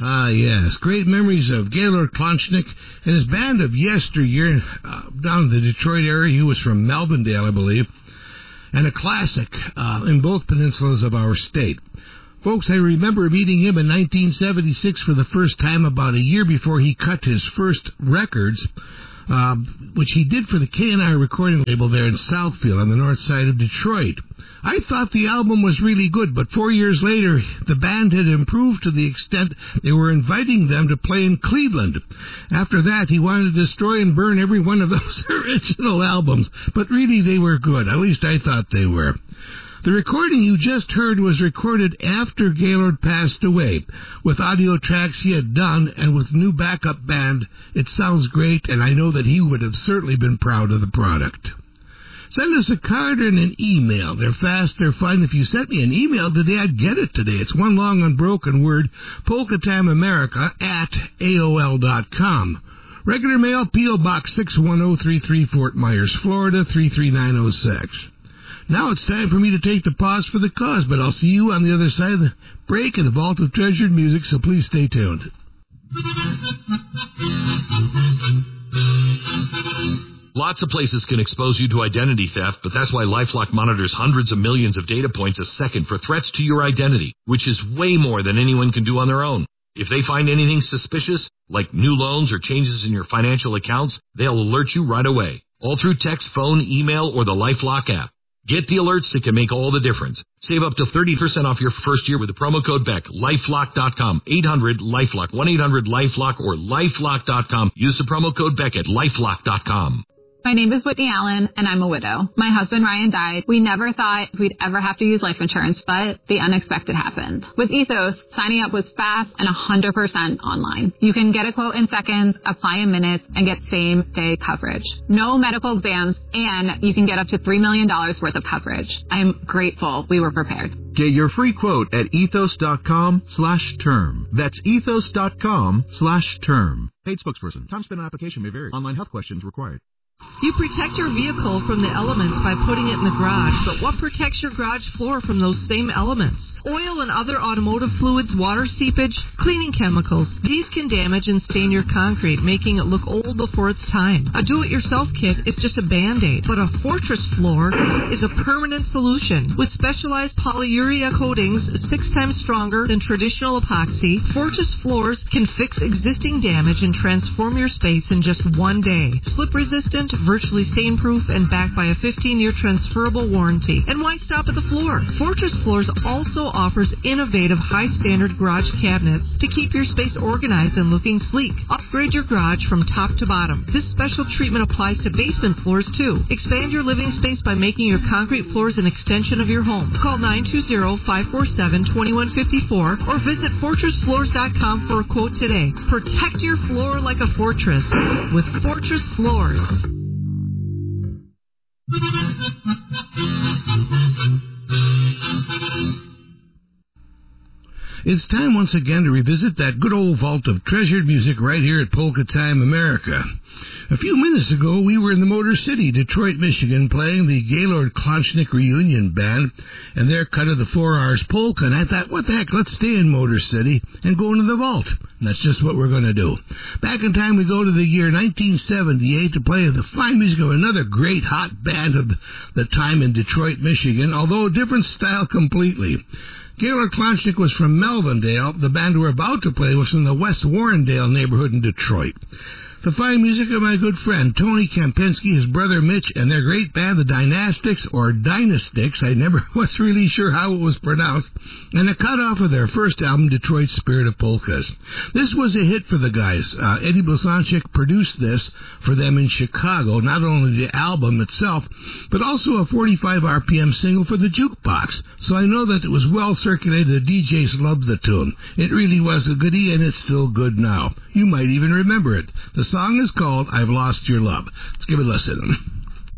Ah, yes. Great memories of Gaylord Klonchnik and his band of yesteryear down in the Detroit area. He was from Melvindale, I believe, and a classic in both peninsulas of our state. Folks, I remember meeting him in 1976 for the first time about a year before he cut his first records, which he did for the K&I recording label there in Southfield on the north side of Detroit. I thought the album was really good, but 4 years later, the band had improved to the extent they were inviting them to play in Cleveland. After that, he wanted to destroy and burn every one of those original albums, but really they were good. At least I thought they were. The recording you just heard was recorded after Gaylord passed away, with audio tracks he had done and with new backup band. It sounds great, and I know that he would have certainly been proud of the product. Send us a card and an email. They're fast, they're fun. If you sent me an email today, I'd get it today. It's one long unbroken word, polkatimeamerica@AOL.com. Regular mail, P.O. Box 61033, Fort Myers, Florida, 33906. Now it's time for me to take the pause for the cause, but I'll see you on the other side of the break in the Vault of Treasured Music, so please stay tuned. Lots of places can expose you to identity theft, but that's why LifeLock monitors hundreds of millions of data points a second for threats to your identity, which is way more than anyone can do on their own. If they find anything suspicious, like new loans or changes in your financial accounts, they'll alert you right away, all through text, phone, email, or the LifeLock app. Get the alerts that can make all the difference. Save up to 30% off your first year with the promo code BECK. LifeLock.com. 800-LifeLock. 1-800-LifeLock or LifeLock.com. Use the promo code BECK at LifeLock.com. My name is Whitney Allen, and I'm a widow. My husband, Ryan, died. We never thought we'd ever have to use life insurance, but the unexpected happened. With Ethos, signing up was fast and 100% online. You can get a quote in seconds, apply in minutes, and get same-day coverage. No medical exams, and you can get up to $3 million worth of coverage. I'm grateful we were prepared. Get your free quote at ethos.com/term. That's ethos.com/term. Paid spokesperson. Time spent on application may vary. Online health questions required. You protect your vehicle from the elements by putting it in the garage, but what protects your garage floor from those same elements? Oil and other automotive fluids, water seepage, cleaning chemicals. These can damage and stain your concrete, making it look old before its time. A do-it-yourself kit is just a Band-Aid, but a Fortress floor is a permanent solution. With specialized polyurea coatings 6 times stronger than traditional epoxy, Fortress floors can fix existing damage and transform your space in just 1 day. Slip-resistant, virtually stain-proof, and backed by a 15-year transferable warranty. And why stop at the floor? Fortress Floors also offers innovative high-standard garage cabinets to keep your space organized and looking sleek. Upgrade your garage from top to bottom. This special treatment applies to basement floors, too. Expand your living space by making your concrete floors an extension of your home. Call 920-547-2154 or visit FortressFloors.com for a quote today. Protect your floor like a fortress with Fortress Floors. It's time once again to revisit that good old vault of treasured music right here at Polka Time America. A few minutes ago, we were in the Motor City, Detroit, Michigan, playing the Gaylord Klonchnik Reunion Band and their cut of the 4 Hours Polka. And I thought, what the heck, let's stay in Motor City and go into the vault. And that's just what we're going to do. Back in time, we go to the year 1978 to play the fine music of another great hot band of the time in Detroit, Michigan, although a different style completely. Gaylord Klonchnik was from Melvindale. The band we're about to play was from the West Warrendale neighborhood in Detroit. The fine music of my good friend Tony Kempinski, his brother Mitch, and their great band, the Dynastics, or Dynastics, I never was really sure how it was pronounced, and a cut-off of their first album, Detroit Spirit of Polkas. This was a hit for the guys. Eddie Blazonczyk produced this for them in Chicago, not only the album itself, but also a 45 RPM single for the jukebox. So I know that it was well circulated. The DJs loved the tune. It really was a goodie, and it's still good now. You might even remember it. The song is called I've Lost Your Love. Let's give it a listen.